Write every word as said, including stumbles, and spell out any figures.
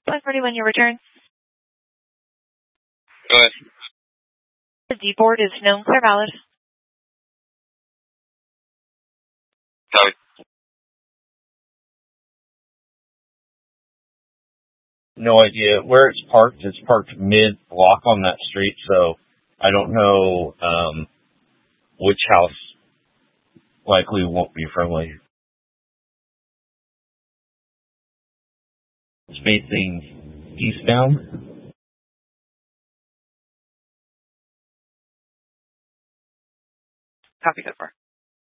one forty-one, your return. Go ahead. The D-board is known clear valid. Copy. No idea where it's parked. It's parked mid-block on that street, so I don't know um, which house likely won't be friendly. It's facing eastbound. Copy, so far.